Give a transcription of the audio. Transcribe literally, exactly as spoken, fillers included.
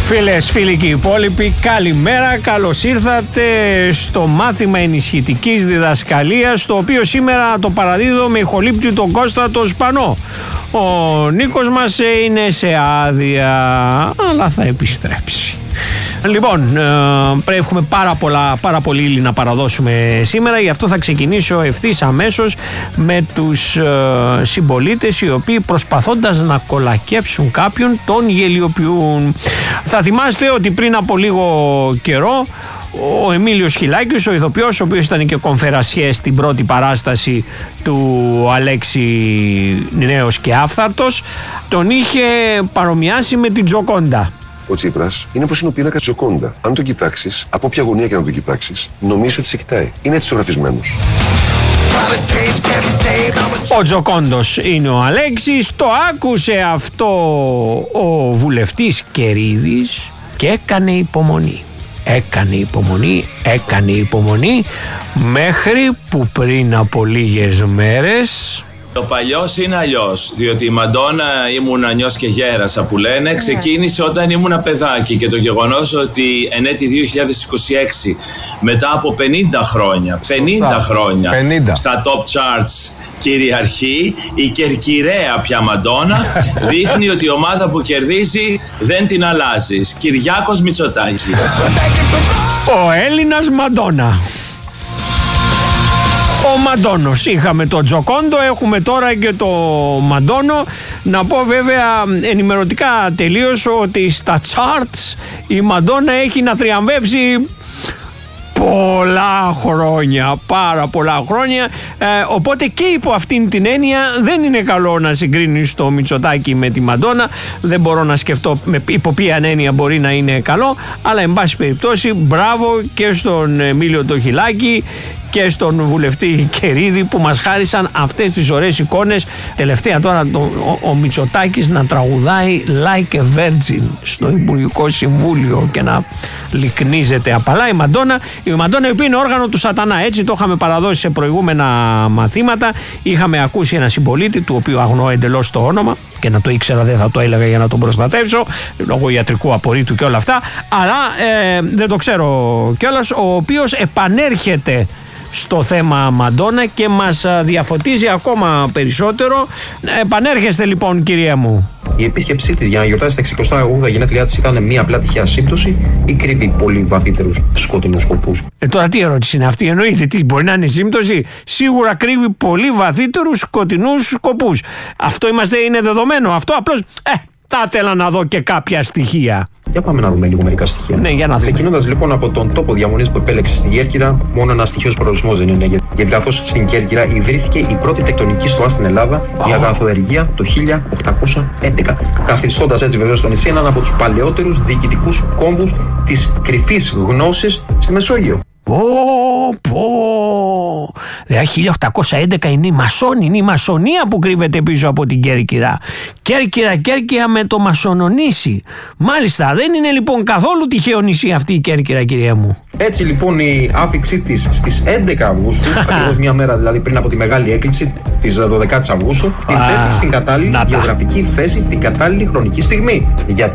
Φίλες, φίλοι και υπόλοιποι, καλημέρα, καλώς ήρθατε στο μάθημα ενισχυτικής διδασκαλίας, το οποίο σήμερα το παραδίδω με ηχολήπτη τον Κώστα το Σπανό. Ο Νίκος μας είναι σε άδεια, αλλά θα επιστρέψει. Λοιπόν, πρέπει έχουμε πάρα, πολλά, πάρα πολύ ύλη να παραδώσουμε σήμερα, γι' αυτό θα ξεκινήσω ευθύς αμέσως με τους ε, συμπολίτες οι οποίοι προσπαθώντας να κολακέψουν κάποιον τον γελιοποιούν. Θα θυμάστε ότι πριν από λίγο καιρό ο Εμίλιος Χιλάκης, ο ηθοποιός, ο οποίος ήταν και κονφερασιέ στην πρώτη παράσταση του Αλέξη Νέος και Άφθαρτος, τον είχε παρομοιάσει με την Τζοκόντα. Ο Τσίπρας είναι όπως είναι ο πίνακας Τζοκόντα. Αν τον κοιτάξεις, από όποια γωνία και να τον κοιτάξεις, νομίζεις ότι σε κοιτάει. Είναι έτσι ζωγραφισμένος. Ο Τζοκόντος είναι ο Αλέξης. Το άκουσε αυτό ο βουλευτής Κερίδης και έκανε υπομονή. Έκανε υπομονή, έκανε υπομονή μέχρι που πριν από λίγες μέρες... Το παλιός είναι αλλιώς, διότι η Μαντόνα ήμουν ανιός και γέρασα που λένε, ξεκίνησε όταν ήμουν παιδάκι και το γεγονός ότι εν έτη δύο χιλιάδες είκοσι έξι, μετά από πενήντα χρόνια, πενήντα χρόνια πενήντα στα top charts κυριαρχεί η κερκυραία πια Μαντόνα, δείχνει ότι η ομάδα που κερδίζει δεν την αλλάζεις. Κυριάκος Μητσοτάκης. Ο Έλληνας Μαντόνα. Ο Μαντόνος. Είχαμε το Τζοκόντο, έχουμε τώρα και το Μαντόνο. Να πω βέβαια ενημερωτικά τελείως ότι στα charts η Μαντόνα έχει να θριαμβεύσει πολλά χρόνια, πάρα πολλά χρόνια, ε, οπότε και υπό αυτήν την έννοια δεν είναι καλό να συγκρίνεις το Μητσοτάκη με τη Μαντόνα. Δεν μπορώ να σκεφτώ με υπό ποια έννοια μπορεί να είναι καλό, αλλά εν πάση περιπτώσει μπράβο και στον Εμίλιο το Χιλάκη και στον βουλευτή Κερίδη που μας χάρισαν αυτές τις ωραίες εικόνες. Τελευταία τώρα το, ο, ο Μητσοτάκης να τραγουδάει Like a Virgin στο Υπουργικό Συμβούλιο και να λυκνίζεται απαλά η Μαντόνα. Η Μαντόνα η οποία είναι όργανο του σατανά, έτσι το είχαμε παραδώσει σε προηγούμενα μαθήματα. Είχαμε ακούσει ένα συμπολίτη του οποίου αγνοώ εντελώς το όνομα και να το ήξερα δεν θα το έλεγα για να τον προστατεύσω λόγω ιατρικού απορρίτου και όλα αυτά, αλλά ε, δεν το ξέρω κιόλας, ο οποίος επανέρχεται στο θέμα Μαντόνα και μας διαφωτίζει ακόμα περισσότερο. Επανέρχεστε λοιπόν, κυρία μου. Η επίσκεψή της για να γιορτάσει τα εξηκοστά ογδόντα γενέθλιά της ήταν μια απλά τυχαία σύμπτωση ή κρύβει πολύ βαθύτερους σκοτεινούς σκοπούς? Ε, τώρα τι ερώτηση είναι αυτή, εννοείται τι μπορεί να είναι σύμπτωση? Σίγουρα κρύβει πολύ βαθύτερους σκοτεινούς σκοπούς. Αυτό είμαστε, είναι δεδομένο. Αυτό απλώς ε, θα ήθελα να δω και κάποια στοιχεία. Για πάμε να δούμε λίγο μερικά στοιχεία. Ναι, για να δούμε. Ξεκινώντας λοιπόν από τον τόπο διαμονής που επέλεξε στην Κέρκυρα, μόνο ένα στοιχείος προορισμός δεν είναι. Γιατί καθώς στην Κέρκυρα ιδρύθηκε η πρώτη τεκτονική στοά στην Ελλάδα, oh. η αγαθοεργία το χίλια οκτακόσια έντεκα. Καθιστώντας έτσι βεβαίως το νησί έναν από τους παλαιότερους διοικητικούς κόμβους της κρυφής γνώσης στη Μεσόγειο. Πω πω, δηλαδή χίλια οκτακόσια έντεκα είναι η μασόνη, είναι η μασονία που κρύβεται πίσω από την Κέρκυρα. Κέρκυρα, Κέρκυρα με το μασονονήσι. Μάλιστα, δεν είναι λοιπόν καθόλου τυχαίο νησί αυτή η Κέρκυρα, κυρία μου. Έτσι λοιπόν η άφιξή της στις έντεκα Αυγούστου, ακριβώς μια μέρα δηλαδή πριν από τη μεγάλη έκλειψη της δωδεκάτης Αυγούστου, την θέτει στην κατάλληλη γεωγραφική θέση, την κατάλληλη χρονική στιγμή. Γιατί